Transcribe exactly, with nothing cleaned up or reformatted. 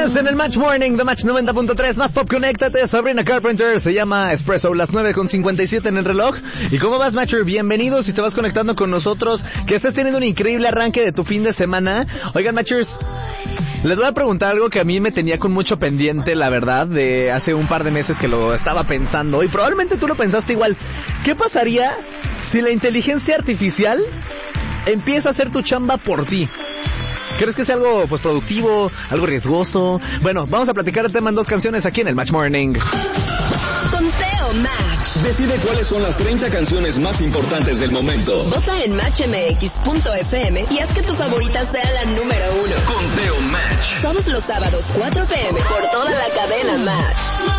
Estás en el Match Morning de Match noventa punto tres. Más pop, conéctate. Sabrina Carpenter, se llama Espresso, las nueve con cincuenta y siete en el reloj. ¿Y cómo vas, Matcher? Bienvenidos si te vas conectando con nosotros. Que estés teniendo un increíble arranque de tu fin de semana. Oigan, Matchers, les voy a preguntar algo que a mí me tenía con mucho pendiente, la verdad, de hace un par de meses que lo estaba pensando. Y probablemente tú lo pensaste igual. ¿Qué pasaría si la inteligencia artificial empieza a hacer tu chamba por ti? ¿Crees que es algo pues productivo, algo riesgoso? Bueno, vamos a platicar el tema en dos canciones aquí en el Match Morning. Conteo Match. Decide cuáles son las treinta canciones más importantes del momento. Vota en match m x punto f m y haz que tu favorita sea la número uno. Conteo Match. Todos los sábados, cuatro p m por toda la cadena Match.